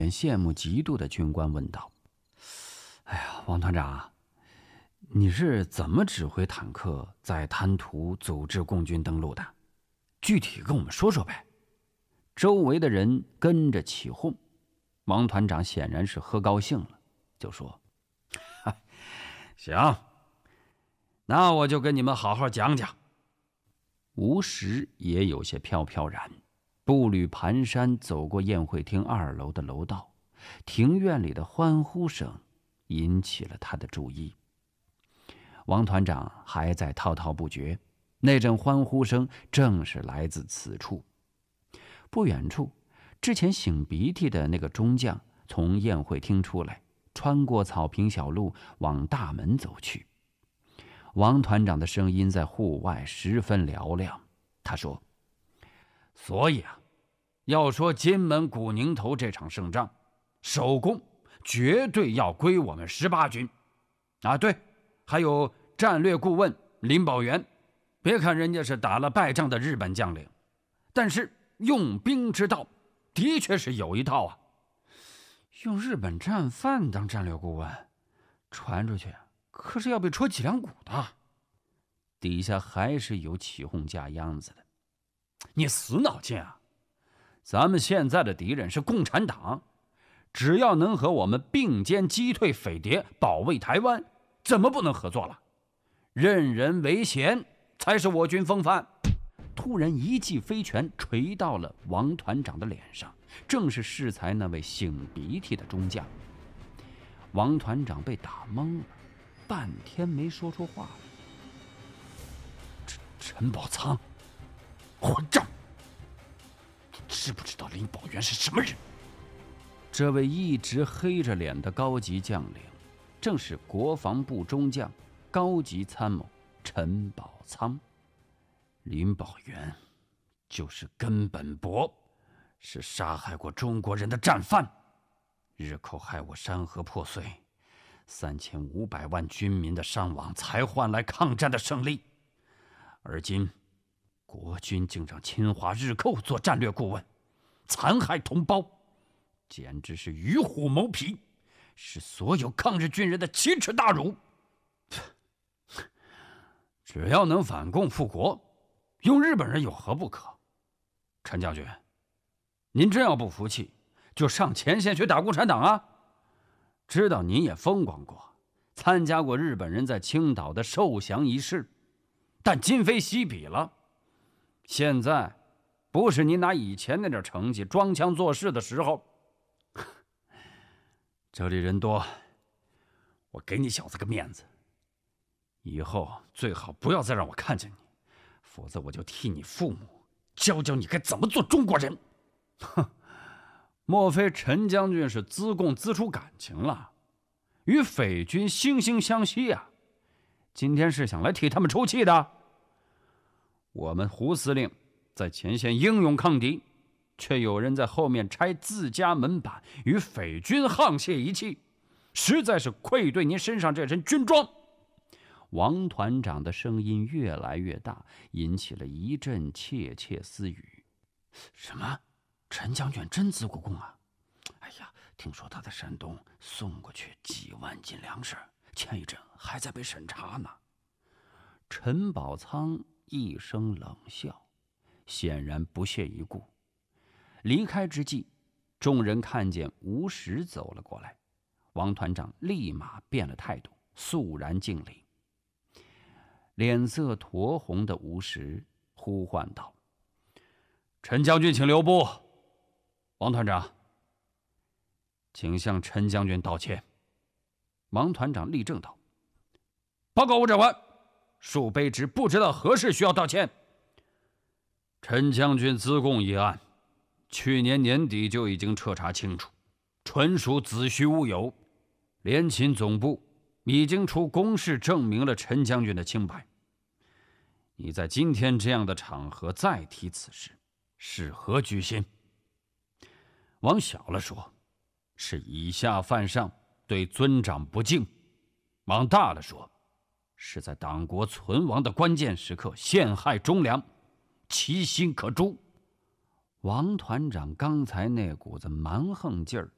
羡慕嫉妒的军官问道：“哎呀，王团长，你是怎么指挥坦克在滩涂组织共军登陆的？具体跟我们说说呗。”周围的人跟着起哄。王团长显然是喝高兴了，就说：“行，那我就跟你们好好讲讲。”吴石也有些飘飘然，步履蹒跚走过宴会厅2楼的楼道，庭院里的欢呼声引起了他的注意。王团长还在滔滔不绝，那阵欢呼声正是来自此处。不远处，之前擤鼻涕的那个中将从宴会厅出来，穿过草坪小路往大门走去。王团长的声音在户外十分嘹亮，他说：“所以啊，要说金门古宁头这场胜仗，首功绝对要归我们18军。啊，对，还有战略顾问林保元。别看人家是打了败仗的日本将领，但是用兵之道的确是有一套啊。用日本战犯当战略顾问，传出去可是要被戳脊梁骨的。”底下还是有起哄架秧子的。你死脑筋啊！咱们现在的敌人是共产党，只要能和我们并肩击退匪谍，保卫台湾，怎么不能合作了？任人唯贤才是我军风范。突然一记飞拳捶到了王团长的脸上，正是适才那位擤鼻涕的中将。王团长被打懵了，半天没说出话来。陈宝仓，混账！你知不知道林保元是什么人？这位一直黑着脸的高级将领，正是国防部中将、高级参谋陈宝仓。林保元就是根本博，是杀害过中国人的战犯，日寇害我山河破碎，3500万军民的伤亡才换来抗战的胜利。而今，国军竟让侵华日寇做战略顾问，残害同胞，简直是与虎谋皮，是所有抗日军人的奇耻大辱。只要能反共复国，用日本人有何不可？陈将军，您真要不服气，就上前线去打共产党啊！知道您也风光过，参加过日本人在青岛的受降仪式。但今非昔比了，现在不是您拿以前那点成绩装腔作势的时候。这里人多，我给你小子个面子，以后最好不要再让我看见你，否则我就替你父母教教你该怎么做中国人。哼，莫非陈将军是资共资出感情了，与匪军惺惺相惜啊？今天是想来替他们出气的。我们胡司令在前线英勇抗敌，却有人在后面拆自家门板，与匪军沆瀣一气，实在是愧对您身上这身军装。王团长的声音越来越大，引起了一阵窃窃私语。什么？陈将军真资国共啊？哎呀，听说他在山东送过去几万斤粮食，前一阵还在被审查呢。陈宝仓一声冷笑，显然不屑一顾。离开之际，众人看见吴石走了过来，王团长立马变了态度，肃然敬礼。脸色酡红的吴石呼唤道：“陈将军请留步。王团长，请向陈将军道歉。”王团长立正道：“报告吴长官，恕卑职不知道何事需要道歉。陈将军资共一案，去年年底就已经彻查清楚，纯属子虚乌有。联勤总部已经出公示证明了陈将军的清白。你在今天这样的场合再提此事，是何居心？”往小了说，是以下犯上，对尊长不敬；往大了说，是在党国存亡的关键时刻陷害忠良，其心可诛。王团长刚才那股子蛮横劲儿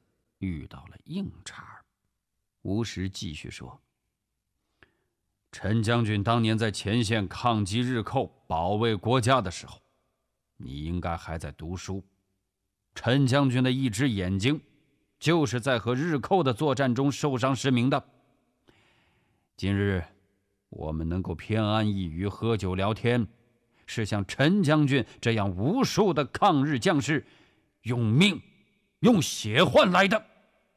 遇到了硬茬。吴石继续说：陈将军当年在前线抗击日寇，保卫国家的时候，你应该还在读书。陈将军的一只眼睛就是在和日寇的作战中受伤失明的。今日我们能够偏安一隅喝酒聊天，是像陈将军这样无数的抗日将士用命用血换来的。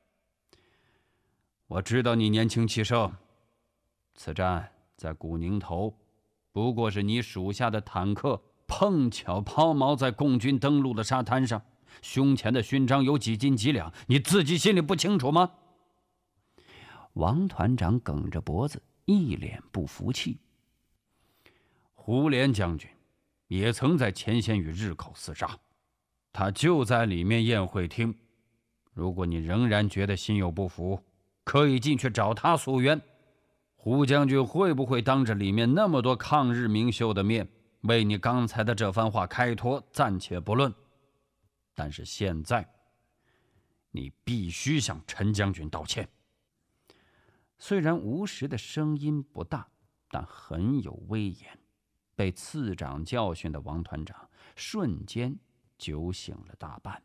我知道你年轻气盛，此战在古宁头不过是你属下的坦克碰巧抛锚在共军登陆的沙滩上，胸前的勋章有几斤几两，你自己心里不清楚吗？王团长梗着脖子，一脸不服气。胡琏将军也曾在前线与日寇厮杀，他就在里面宴会厅。如果你仍然觉得心有不服，可以进去找他诉冤。胡将军会不会当着里面那么多抗日名秀的面为你刚才的这番话开脱，暂且不论。但是现在你必须向陈将军道歉。虽然吴石的声音不大，但很有威严。被次长教训的王团长瞬间酒醒了大半。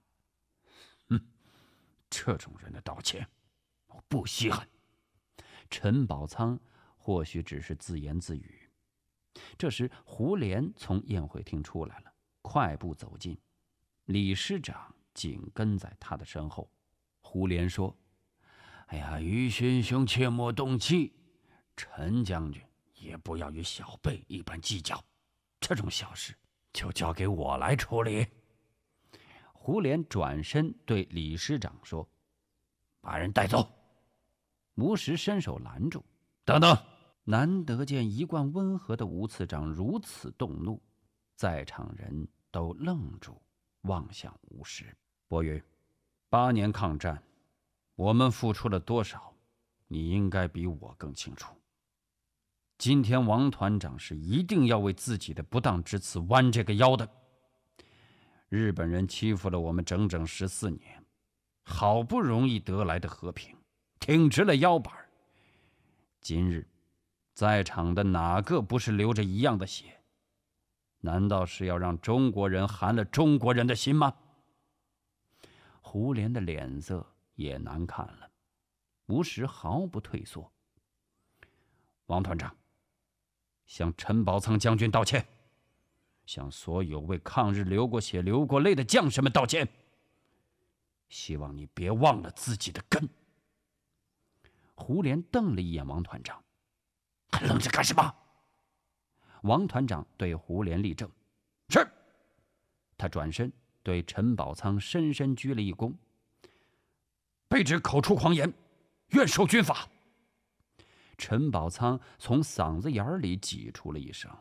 这种人的道歉我不稀罕。陈宝仓或许只是自言自语。这时胡琏从宴会厅出来了，快步走近，李师长紧跟在他的身后。胡琏说：哎呀，于勋兄切莫动气，陈将军也不要与小辈一般计较，这种小事就交给我来处理。胡琏转身对李师长说：把人带走。吴石伸手拦住：等等！难得见一贯温和的吴次长如此动怒，在场人都愣住，望向吴石。伯云，8年抗战，我们付出了多少，你应该比我更清楚。今天王团长是一定要为自己的不当之词弯这个腰的。日本人欺负了我们整整14年，好不容易得来的和平，挺直了腰板。今日在场的哪个不是流着一样的血？难道是要让中国人寒了中国人的心吗？胡琏的脸色也难看了。吴石毫不退缩：王团长，向陈宝仓将军道歉，向所有为抗日流过血流过泪的将士们道歉，希望你别忘了自己的根。胡琏瞪了一眼王团长：还愣着干什么？王团长对胡琏立正：是。他转身对陈宝仓深深鞠了一躬：卑职口出狂言，愿受军法。陈宝仓从嗓子眼里挤出了一声：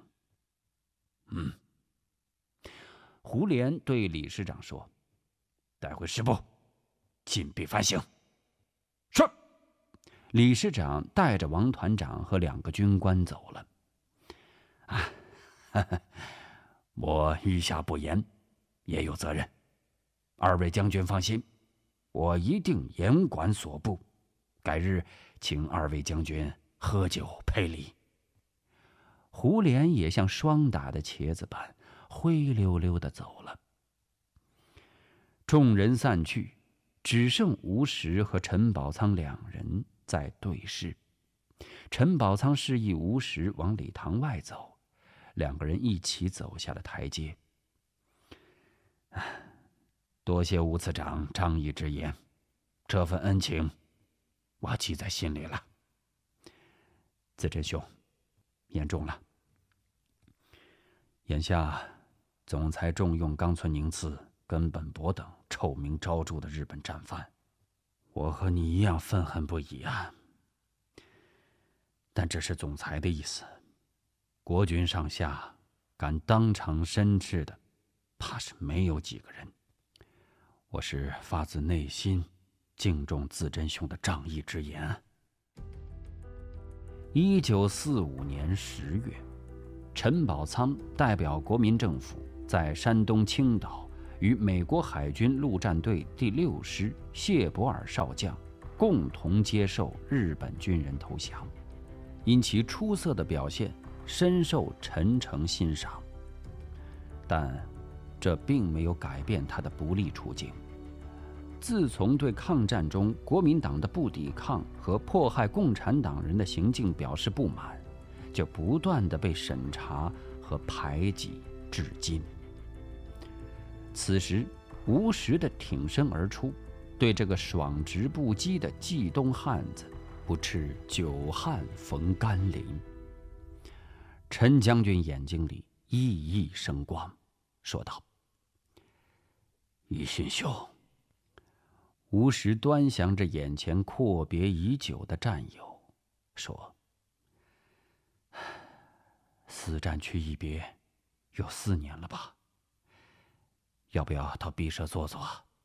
胡琏对李师长说：带回师部，禁闭反省。是。李师长带着王团长和2个军官走了。我御下不严，也有责任。2位将军放心，我一定严管所部。改日请2位将军喝酒配礼。胡琏也像霜打的茄子般灰溜溜地走了。众人散去，只剩吴石和陈宝仓2人在对视。陈宝仓示意吴石往礼堂外走，2个人一起走下了台阶。多谢吴次长仗义之言，这份恩情我记在心里了。自珍兄，言重了。眼下总裁重用冈村宁次、根本博等臭名昭著的日本战犯，我和你一样愤恨不已啊。但这是总裁的意思，国军上下敢当场申斥的，怕是没有几个人。我是发自内心敬重自珍兄的仗义之言。1945年10月，陈宝仓代表国民政府在山东青岛与美国海军陆战队第6师谢伯尔少将共同接受日本军人投降，因其出色的表现深受陈诚欣赏。但这并没有改变他的不利处境。自从对抗战中国民党的不抵抗和迫害共产党人的行径表示不满，就不断地被审查和排挤至今。此时，吴石的挺身而出，对这个爽直不羁的冀东汉子不啻久旱逢甘霖。陈将军眼睛里熠熠生光，说道：“于勋兄。”吴石端详着眼前阔别已久的战友，说：“四战区一别，有4年了吧？要不要到敝社坐坐？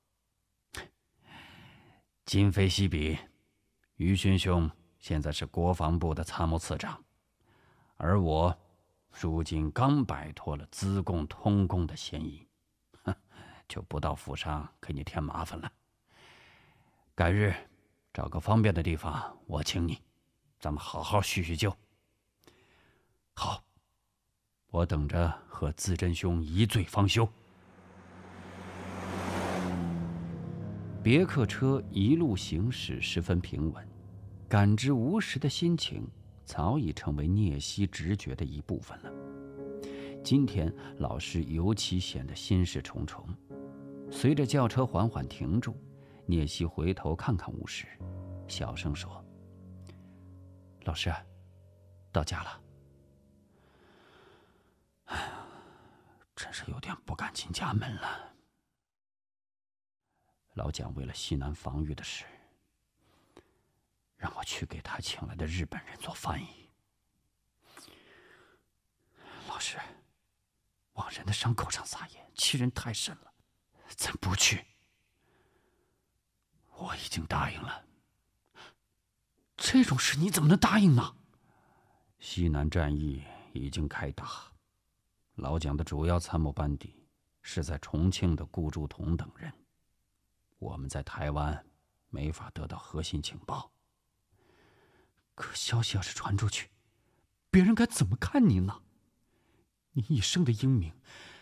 今非昔比，于勋兄现在是国防部的参谋次长，而我如今刚摆脱了资共通共的嫌疑，就不到府上给你添麻烦了。改日找个方便的地方，我请你，咱们好好叙叙旧。好，我等着和自珍兄一醉方休。”别克车一路行驶十分平稳，感知吴石的心情早已成为聂西直觉的一部分了。今天老师尤其显得心事重重。随着轿车缓缓停住，聂西回头看看吴石，小声说：“老师，到家了。”哎呀，真是有点不敢进家门了。老蒋为了西南防御的事，让我去给他请来的日本人做翻译。老师，往人的伤口上撒盐，欺人太甚了，怎不去？我已经答应了。这种事你怎么能答应呢？西南战役已经开打，老蒋的主要参谋班底是在重庆的顾祝同等人。我们在台湾没法得到核心情报，可消息要是传出去，别人该怎么看您呢？您一生的英名，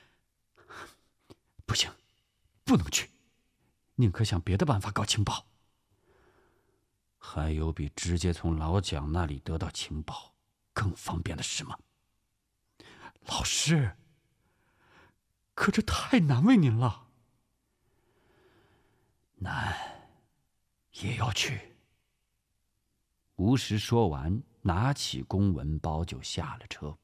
不行，不能去，宁可想别的办法搞情报。还有比直接从老蒋那里得到情报更方便的事吗？老师，可这太难为您了。难，也要去。吴石说完，拿起公文包就下了车。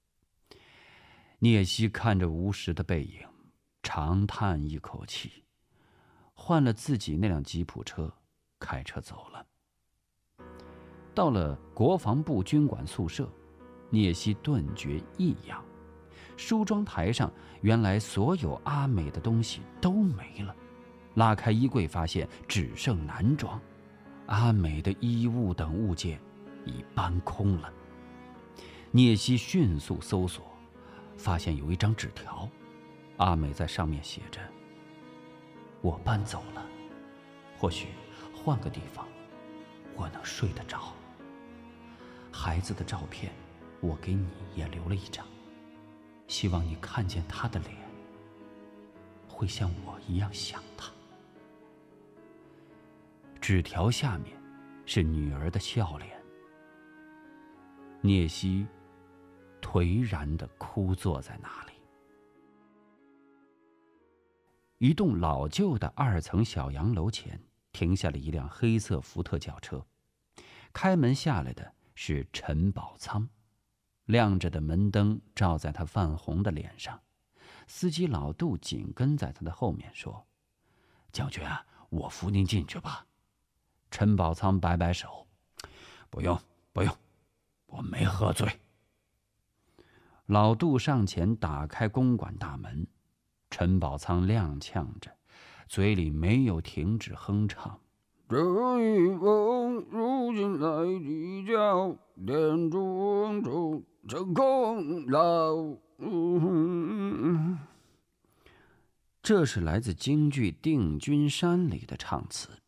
聂西看着吴石的背影，长叹一口气，换了自己那辆吉普车，开车走了。到了国防部军管宿舍，聂西顿觉异样，梳妆台上原来所有阿美的东西都没了。拉开衣柜，发现只剩男装，阿美的衣物等物件已搬空了。聂西迅速搜索，发现有一张纸条，阿美在上面写着：“我搬走了，或许换个地方，我能睡得着。孩子的照片，我给你也留了一张，希望你看见他的脸，会像我一样想他。”纸条下面是女儿的笑脸。聂西颓然地枯坐在那里。一栋老旧的2层小洋楼前停下了一辆黑色福特轿车，开门下来的是陈宝仓，亮着的门灯照在他泛红的脸上。司机老杜紧跟在他的后面说：“将军，我扶您进去吧。”陈宝仓摆摆手：“不用，不用，我没喝醉。”老杜上前打开公馆大门，陈宝仓踉跄着，嘴里没有停止哼唱：“这一风如今来计较，点中中成功劳。” 这是来自京剧《定军山》里的唱词。